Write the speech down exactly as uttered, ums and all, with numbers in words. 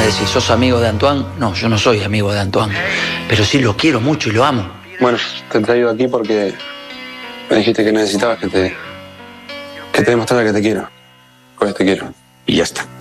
me decís, ¿sos amigo de Antoine? No, yo no soy amigo de Antoine, pero sí lo quiero mucho y lo amo. Bueno, te he traído aquí porque me dijiste que necesitabas que te, que te demostrara que te quiero. Pues te quiero. Y ya está.